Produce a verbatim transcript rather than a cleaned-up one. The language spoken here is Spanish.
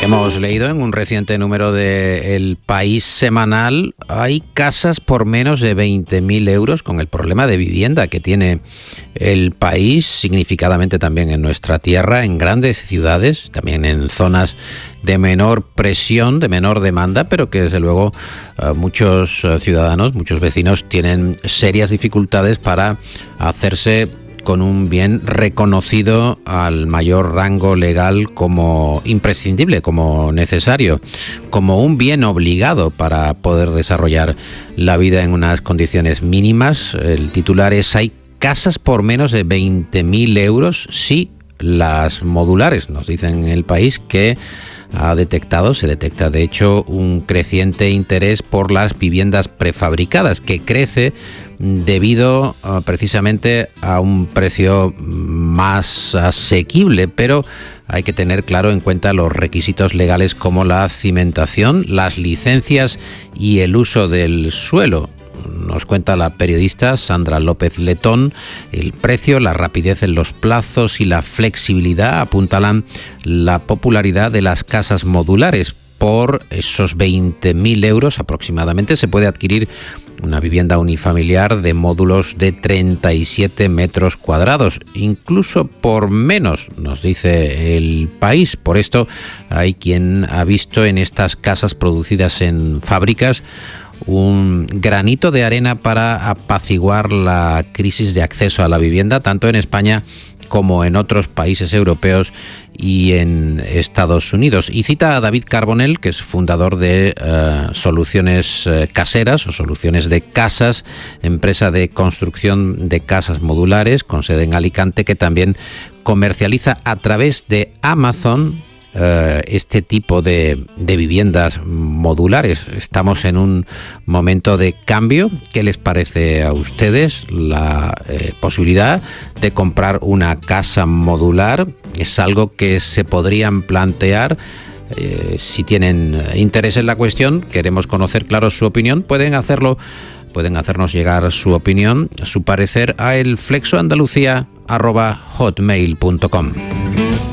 Hemos leído en un reciente número de El País semanal, hay casas por menos de veinte mil euros con el problema de vivienda que tiene el país, significadamente también en nuestra tierra, en grandes ciudades, también en zonas de menor presión, de menor demanda, pero que desde luego muchos ciudadanos, muchos vecinos tienen serias dificultades para hacerse con un bien reconocido al mayor rango legal como imprescindible, como necesario, como un bien obligado para poder desarrollar la vida en unas condiciones mínimas. El titular es: hay casas por menos de veinte mil euros, sí, las modulares, nos dicen en El País, que ha detectado, se detecta de hecho un creciente interés por las viviendas prefabricadas, que crece debido uh, precisamente a un precio más asequible, pero hay que tener claro en cuenta los requisitos legales como la cimentación, las licencias y el uso del suelo. Nos cuenta la periodista Sandra López Letón. El precio, la rapidez en los plazos y la flexibilidad apuntalan la popularidad de las casas modulares. Por esos veinte mil euros aproximadamente se puede adquirir una vivienda unifamiliar de módulos de treinta y siete metros cuadrados, incluso por menos, nos dice El País. Por esto hay quien ha visto en estas casas producidas en fábricas un granito de arena para apaciguar la crisis de acceso a la vivienda, tanto en España como en otros países europeos y en Estados Unidos. Y cita a David Carbonell, que es fundador de uh, Soluciones uh, Caseras o Soluciones de Casas, empresa de construcción de casas modulares con sede en Alicante, que también comercializa a través de Amazon Uh, este tipo de, de viviendas modulares. Estamos en un momento de cambio. ¿Qué les parece a ustedes la eh, posibilidad de comprar una casa modular? ¿Es algo que se podrían plantear? Eh, si tienen interés en la cuestión, queremos conocer, claro, su opinión. Pueden hacerlo, pueden hacernos llegar su opinión, su parecer a el flexoandalucía arroba hotmail punto com.